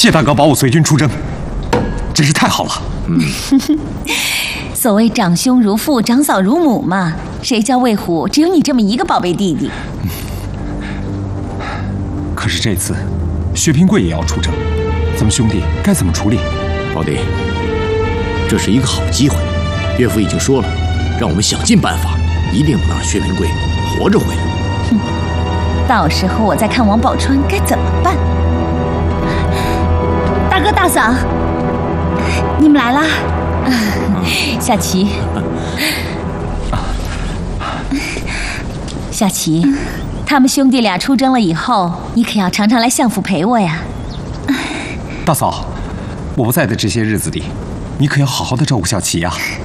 谢大哥保我随军出征，真是太好了。 所谓长兄如父，长嫂如母嘛。谁叫魏虎只有你这么一个宝贝弟弟？ 可是这次薛平贵也要出征，咱们兄弟该怎么处理？ 老弟，这是一个好机会，岳父已经说了，让我们想尽办法，一定不能让薛平贵活着回来。 到时候我再看王宝钏该怎么办。大哥大嫂，你们来啦！夏琪，夏琪，他们兄弟俩出征了以后，你可要常常来相府陪我呀。 大嫂，我不在的这些日子里，你可要好好的照顾小琪呀。